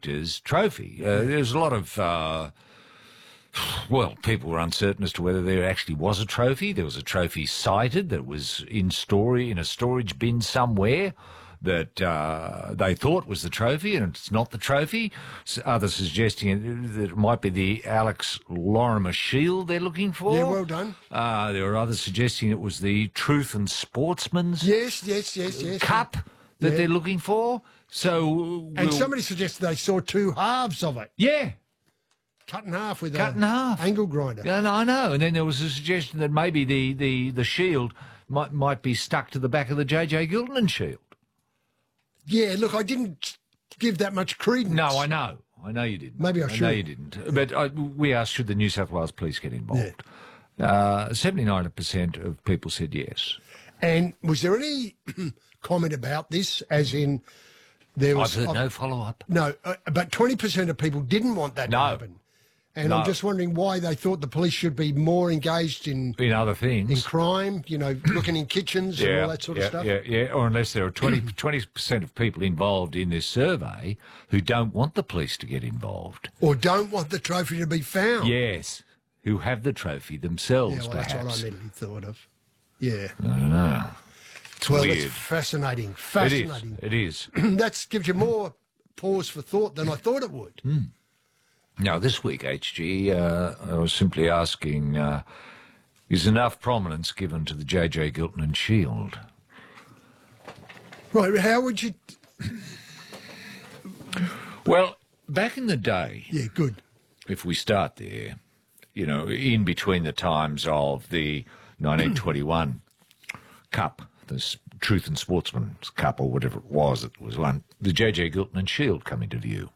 Victor's trophy. There's a lot of... well, people were uncertain as to whether there actually was a trophy. There was a trophy cited that was in a storage bin somewhere that they thought was the trophy, and it's not the trophy. Others suggesting that it might be the Alex Lorimer Shield they're looking for. Yeah, well done. There were others suggesting it was the Truth and Sportsman's Yes. Cup that they're looking for. So, and somebody suggested they saw two halves of it. Yeah. Cut in half with Cut in half. angle grinder. Yeah, I know. And then there was a suggestion that maybe the shield might be stuck to the back of the J.J. Giltinan shield. Yeah, look, I didn't give that much credence. No, I know. I know you didn't. Maybe I should. know you didn't. But we asked, should the New South Wales Police get involved? 79% of people said yes. And was there any comment about this, as in there was... I've heard no follow-up. No, but 20% of people didn't want that to happen. And I'm just wondering why they thought the police should be more engaged in other things. In crime, looking in kitchens and all that sort of stuff. Yeah. Or unless there are 20% of people involved in this survey who don't want the police to get involved. Or don't want the trophy to be found. Yes, who have the trophy themselves, perhaps. That's what I immediately thought of. Yeah. I don't know. It's weird. That's fascinating. Fascinating. It is. That gives you more pause for thought than I thought it would. Now, this week, HG, I was simply asking, is enough prominence given to the J.J. Giltinan Shield? Right, how would you... Well, back in the day... Yeah, good. If we start there, in between the times of the 1921 Cup, the Truth and Sportsman's Cup, or whatever it was one, the J.J. Giltinan Shield come into view.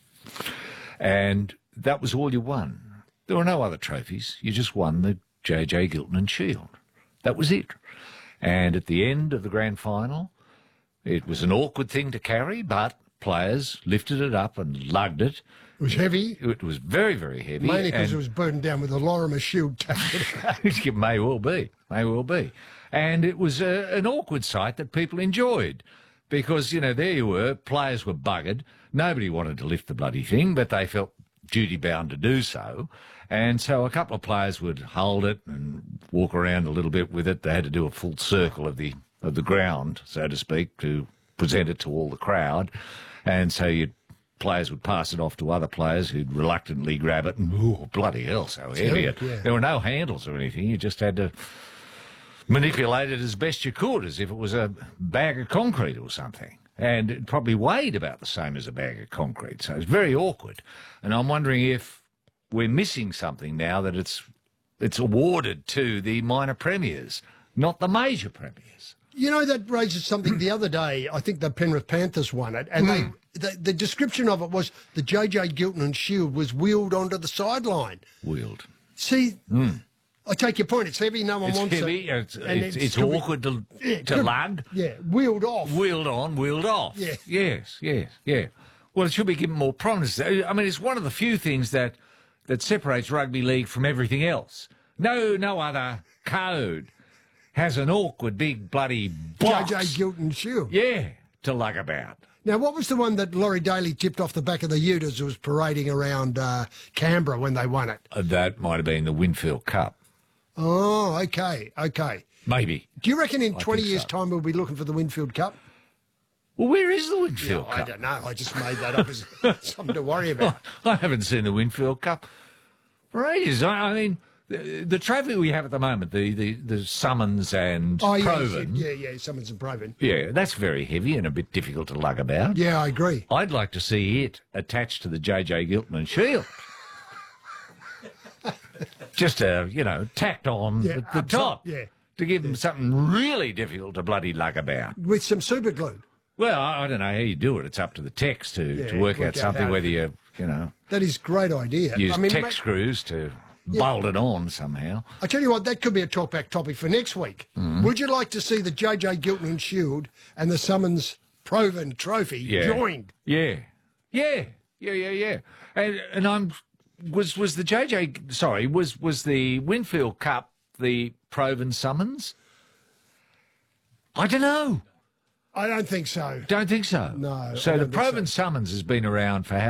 And that was all you won. There were no other trophies. You just won the J.J. Giltinan Shield. That was it. And at the end of the grand final, it was an awkward thing to carry, but players lifted it up and lugged it. It was heavy. It was very, very heavy. Mainly because it was burdened down with the Lorimer Shield tackle. It may well be. And it was an awkward sight that people enjoyed. Because, there you were, players were buggered. Nobody wanted to lift the bloody thing, but they felt duty-bound to do so. And so a couple of players would hold it and walk around a little bit with it. They had to do a full circle of the ground, so to speak, to present it to all the crowd. And so players would pass it off to other players who'd reluctantly grab it and, oh, bloody hell, so heavy. Yeah. There were no handles or anything. You just had to manipulate it as best you could, as if it was a bag of concrete or something. And it probably weighed about the same as a bag of concrete, so it's very awkward. And I'm wondering if we're missing something now, that it's awarded to the minor premiers, not the major premiers. That raises something. The other day, I think the Penrith Panthers won it, and the description of it was the J.J. Giltinan Shield was wheeled onto the sideline. Wheeled. See... I take your point. It's heavy. No one wants heavy, it. It's awkward to lug. Yeah, wheeled off. Wheeled on, wheeled off. Yeah. Yes. Well, it should be given more prominence. I mean, it's one of the few things that separates rugby league from everything else. No other code has an awkward big bloody box. J.J. Giltinan Shield. Yeah, to lug about. Now, what was the one that Laurie Daly tipped off the back of the ute as it was parading around Canberra when they won it? That might have been the Winfield Cup. Oh, okay. Maybe. Do you reckon in 20 years' time we'll be looking for the Winfield Cup? Well, where is the Winfield Cup? I don't know. I just made that up as something to worry about. I haven't seen the Winfield Cup for ages. I mean, the trophy we have at the moment, the Summons and Provan. Yeah, Summons and Provan. Yeah, that's very heavy and a bit difficult to lug about. Yeah, I agree. I'd like to see it attached to the J.J. Giltinan Shield. Just, tacked on the top. To give them something really difficult to bloody lug about. With some super glue. Well, I don't know how you do it. It's up to the techs to work out something, whether you That is a great idea. Use tech screws to bolt it on somehow. I tell you what, that could be a talkback topic for next week. Would you like to see the J.J. Giltinan Shield and the Summons Provan Trophy joined? Yeah. And was the Winfield Cup the Provan Summons? I don't know. I don't think so. Don't think so? No. So the Provan Summons has been around for how